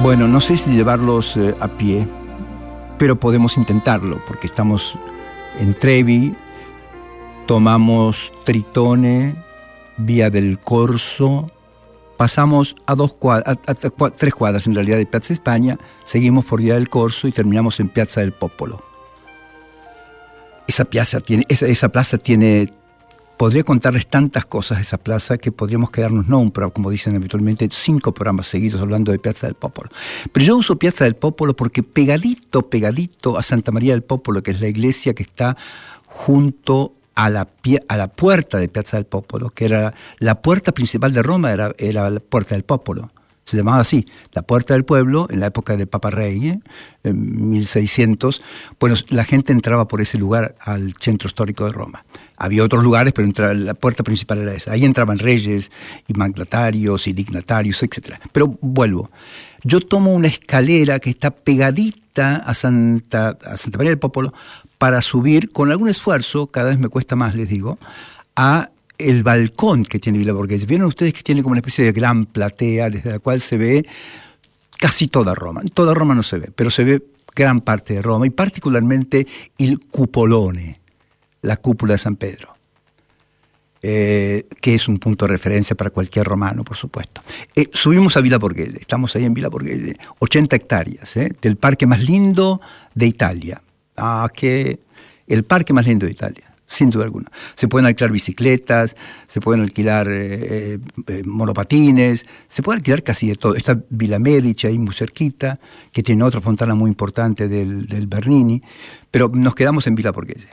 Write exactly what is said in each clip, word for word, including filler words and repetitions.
Bueno, no sé si llevarlos eh, a pie, pero podemos intentarlo, porque estamos en Trevi, tomamos Tritone, Vía del Corso, pasamos a dos cuadras, a, a, a tres cuadras en realidad de Piazza España, seguimos por Vía del Corso y terminamos en Piazza del Popolo. Esa plaza tiene, esa, esa plaza tiene, podría contarles tantas cosas de esa plaza que podríamos quedarnos, no un programa, como dicen habitualmente, cinco programas seguidos hablando de Piazza del Popolo. Pero yo uso Piazza del Popolo porque pegadito, pegadito a Santa María del Popolo, que es la iglesia que está junto a la, a la puerta de Piazza del Popolo, que era la puerta principal de Roma, era, era la Puerta del Popolo. Se llamaba así, la Puerta del Pueblo, en la época del Papa Rey, ¿eh? En mil seiscientos. Bueno, la gente entraba por ese lugar al centro histórico de Roma. Había otros lugares, pero entraba, la puerta principal era esa. Ahí entraban reyes y mandatarios y dignatarios, etcétera. Pero vuelvo. Yo tomo una escalera que está pegadita a Santa, a Santa María del Popolo para subir, con algún esfuerzo, cada vez me cuesta más, les digo, a el balcón que tiene Villa Borghese. ¿Vieron ustedes que tiene como una especie de gran platea desde la cual se ve casi toda Roma? Toda Roma no se ve, pero se ve gran parte de Roma, y particularmente el cupolone, la cúpula de San Pedro, eh, que es un punto de referencia para cualquier romano, por supuesto. Eh, subimos a Villa Borghese, estamos ahí en Villa Borghese, ochenta hectáreas, eh, del parque más lindo de Italia. Ah, que el parque más lindo de Italia, sin duda alguna. Se pueden alquilar bicicletas, se pueden alquilar eh, eh, monopatines, se puede alquilar casi de todo. Está Villa Medici ahí muy cerquita, que tiene otra fontana muy importante del, del Bernini, pero nos quedamos en Villa Borghese.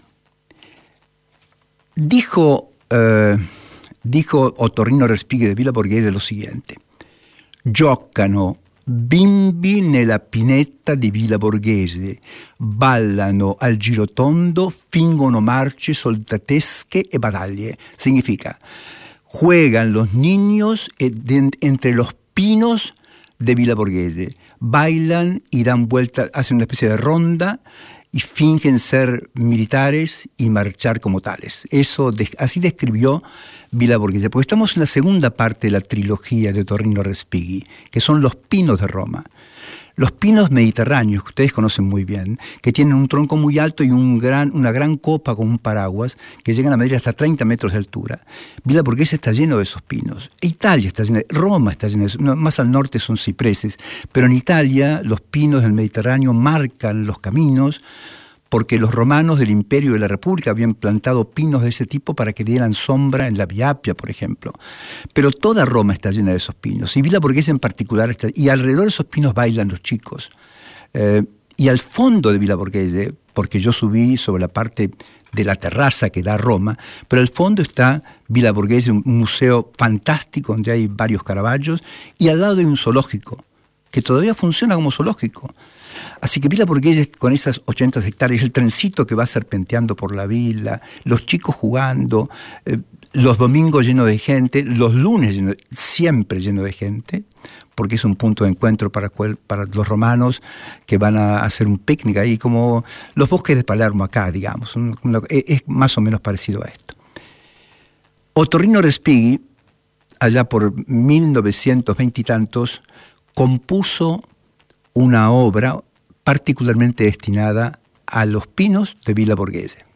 Dijo, eh, dijo Ottorino Respighi de Villa Borghese lo siguiente: giocano bimbi nella pineta di Villa Borghese, ballano al girotondo, fingono marce soldatesche e battaglie. Significa, juegan los niños entre los pinos de Villa Borghese, bailan y dan vueltas, hacen una especie de ronda y fingen ser militares y marchar como tales. Eso, así describió Villa Borghese, porque estamos en la segunda parte de la trilogía de Ottorino Respighi, que son los pinos de Roma. Los pinos mediterráneos, que ustedes conocen muy bien, que tienen un tronco muy alto y un gran, una gran copa con un paraguas, que llegan a medir hasta treinta metros de altura. Villa Borghese está lleno de esos pinos. Italia está llena, Roma está llena de esos, no, más al norte son cipreses, pero en Italia los pinos del Mediterráneo marcan los caminos, porque los romanos del Imperio y de la República habían plantado pinos de ese tipo para que dieran sombra en la Via Appia, por ejemplo. Pero toda Roma está llena de esos pinos, y Villa Borghese en particular está, y alrededor de esos pinos bailan los chicos. Eh, y al fondo de Villa Borghese, porque yo subí sobre la parte de la terraza que da a Roma, pero al fondo está Villa Borghese, un museo fantástico donde hay varios Caravaggios, y al lado hay un zoológico, que todavía funciona como zoológico. Así que Villa Borghese, con esas ochenta hectáreas, el trencito que va serpenteando por la villa, los chicos jugando, eh, los domingos llenos de gente, los lunes lleno, siempre lleno de gente, porque es un punto de encuentro para, cual, para los romanos que van a hacer un picnic ahí, como los bosques de Palermo acá, digamos. Un, una, es más o menos parecido a esto. Ottorino Respighi, allá por mil novecientos veinte y tantos, compuso una obra particularmente destinada a los pinos de Villa Borghese.